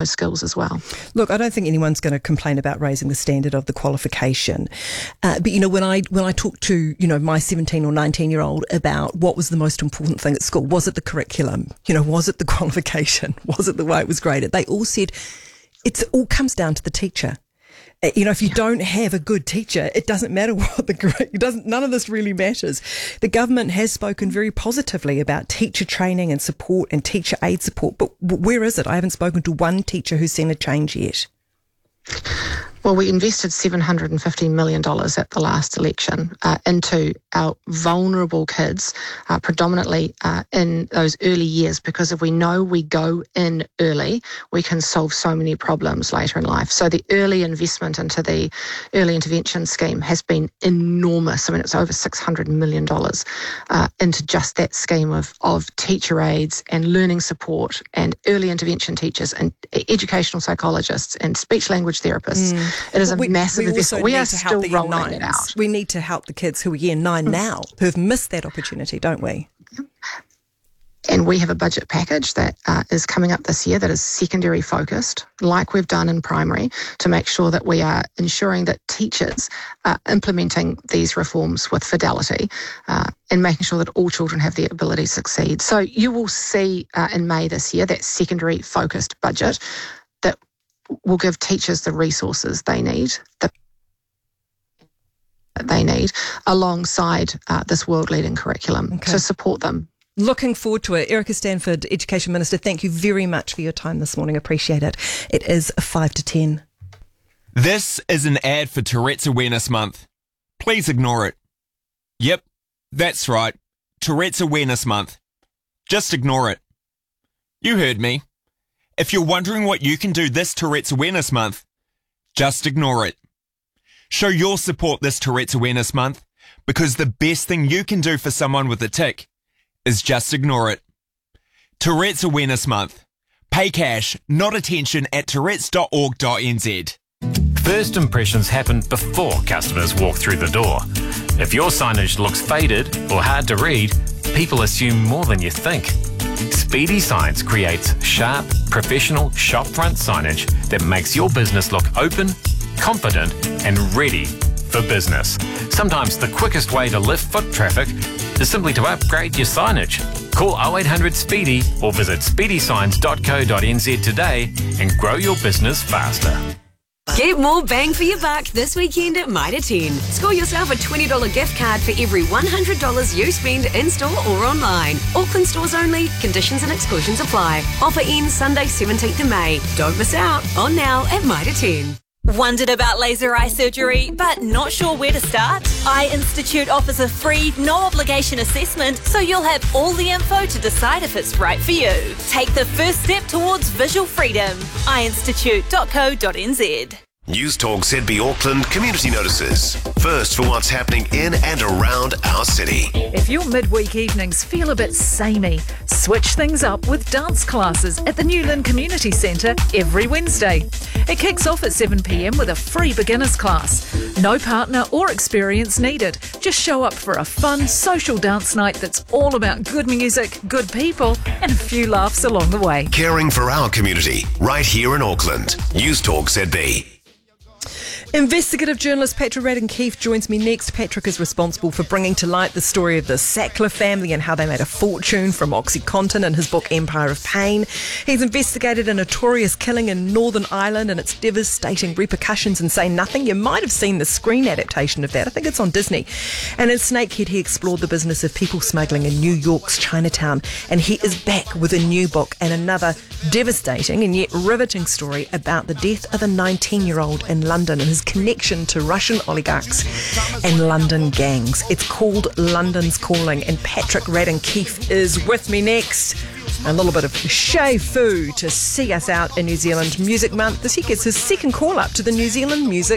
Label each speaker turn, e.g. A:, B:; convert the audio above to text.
A: those skills as well.
B: Look, I don't think anyone's going to complain about raising the standard of the qualification. But, when I talk to, my 17 or 19-year-old about what was the most important thing at school, was it the curriculum? Was it the qualification? Was it the way it was graded? They all said it all comes down to the teacher. If you don't have a good teacher, it doesn't matter what the grade, none of this really matters. The government has spoken very positively about teacher training and support and teacher aid support, but where is it? I haven't spoken to one teacher who's seen a change yet.
A: Well, we invested $750 million at the last election into our vulnerable kids, predominantly in those early years, because if we know we go in early, we can solve so many problems later in life. So the early investment into the early intervention scheme has been enormous. I mean, it's over $600 million into just that scheme of teacher aides and learning support and early intervention teachers and educational psychologists and speech language therapists. It is a massive investment. We are still rolling it out.
B: We need to help the kids who are year 9 now, who have missed that opportunity, don't we?
A: And we have a budget package that is coming up this year that is secondary focused, like we've done in primary, to make sure that we are ensuring that teachers are implementing these reforms with fidelity and making sure that all children have the ability to succeed. So you will see in May this year that secondary focused budget that will give teachers the resources they need, alongside this world-leading curriculum to support them.
B: Looking forward to it. Erica Stanford, Education Minister, thank you very much for your time this morning. Appreciate it. It is 5 to 10.
C: This is an ad for Tourette's Awareness Month. Please ignore it. Yep, that's right. Tourette's Awareness Month. Just ignore it. You heard me. If you're wondering what you can do this Tourette's Awareness Month, just ignore it. Show your support this Tourette's Awareness Month, because the best thing you can do for someone with a tic is just ignore it. Tourette's Awareness Month. Pay cash, not attention at tourettes.org.nz.
D: First impressions happen before customers walk through the door. If your signage looks faded or hard to read, people assume more than you think. Speedy Signs creates sharp, professional shopfront signage that makes your business look open, confident and ready for business. Sometimes the quickest way to lift foot traffic is simply to upgrade your signage. Call 0800 Speedy or visit speedysigns.co.nz today and grow your business faster.
E: Get more bang for your buck this weekend at Mitre 10. Score yourself a $20 gift card for every $100 you spend in-store or online. Auckland stores only. Conditions and exclusions apply. Offer ends Sunday 17th of May. Don't miss out. On now at Mitre 10.
F: Wondered about laser eye surgery, but not sure where to start? Eye Institute offers a free, no-obligation assessment, so you'll have all the info to decide if it's right for you. Take the first step towards visual freedom. eyeinstitute.co.nz.
G: News Talk ZB Auckland community notices. First for what's happening in and around our city.
H: If your midweek evenings feel a bit samey, switch things up with dance classes at the Newland Community Centre every Wednesday. It kicks off at 7 p.m. with a free beginners class. No partner or experience needed. Just show up for a fun social dance night that's all about good music, good people and a few laughs along the way.
G: Caring for our community right here in Auckland. News Talk ZB.
B: Investigative journalist Patrick Radden-Keefe joins me next. Patrick is responsible for bringing to light the story of the Sackler family and how they made a fortune from OxyContin in his book Empire of Pain. He's investigated a notorious killing in Northern Ireland and its devastating repercussions in Say Nothing. You might have seen the screen adaptation of that. I think it's on Disney. And in Snakehead, he explored the business of people smuggling in New York's Chinatown. And he is back with a new book and another devastating and yet riveting story about the death of a 19-year-old in London and his connection to Russian oligarchs and London gangs. It's called London's Calling, and Patrick Radden-Keefe is with me next. A little bit of Shea Fu to see us out in New Zealand Music Month as he gets his second call up to the New Zealand Music